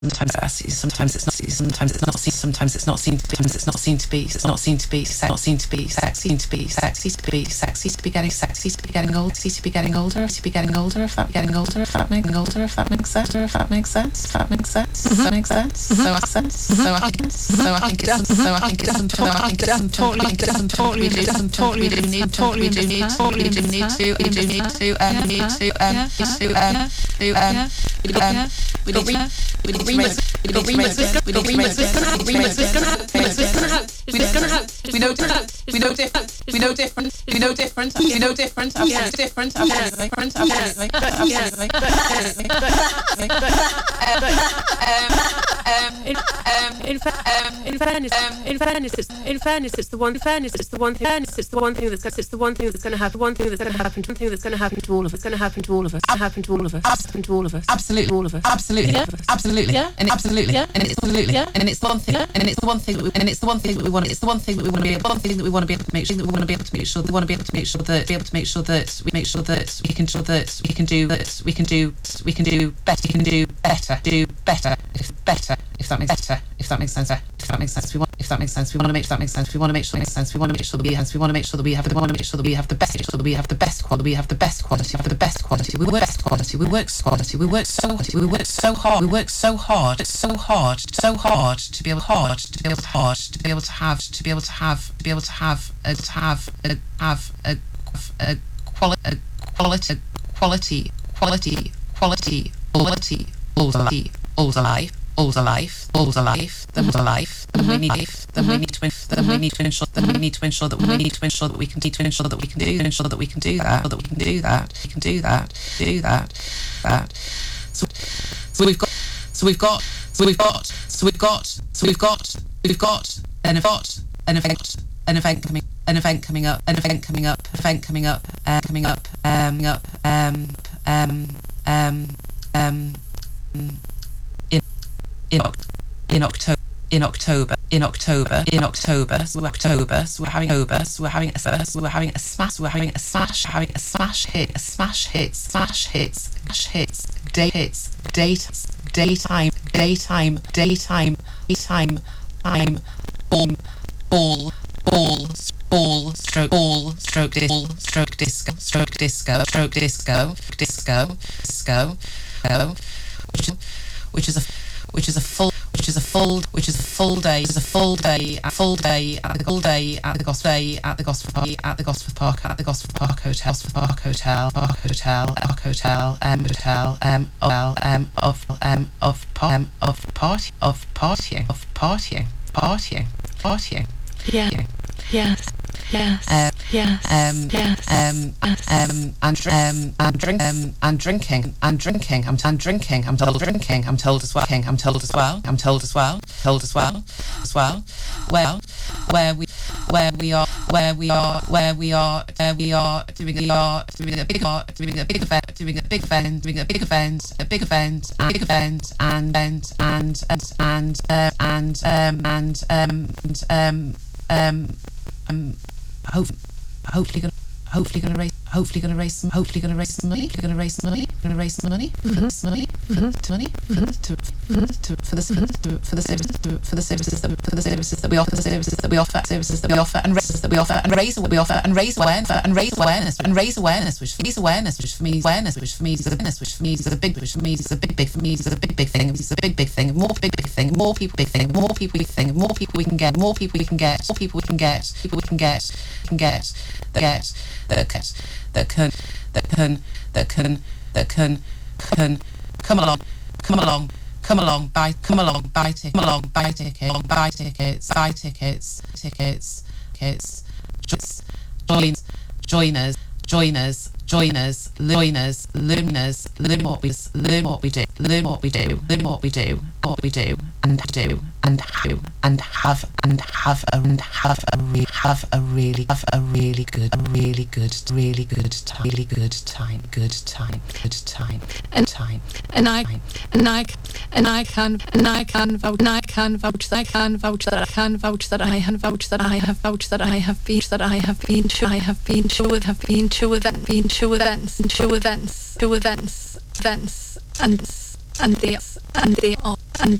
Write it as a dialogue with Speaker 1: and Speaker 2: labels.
Speaker 1: sometimes it's not seen to be sexy, to be getting older, if that makes sense. So I think
Speaker 2: In fairness, it's the one thing that's going to happen to all of us.
Speaker 1: Absolutely.
Speaker 2: Yeah.
Speaker 1: And it's the one thing that we want. It's the one thing that we want to be able to make sure that we want to be able to make sure that we can do better. If that makes sense. We want to make sure that we have the best quality. We work so hard to be able older life. Then we need to ensure that we can do that. So we've got an event coming up in October. So we're having a smash hits daytime stroke disco, which is a full day at the Gosforth Park Hotel partying.
Speaker 2: Yes.
Speaker 1: And drinking. I'm told as well. Where we are doing a big event and hopefully going to raise some money for the services that we offer and raise awareness, which for me is a big thing. More people we can get that can come along, buy tickets, join us, learn what we do, and have a really good time. And I can vouch that I have been to events and the